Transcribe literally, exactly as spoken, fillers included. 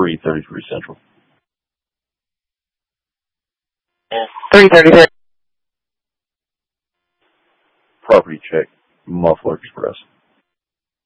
three thirty-three Central. three thirty-three. Property check. Muffler Express.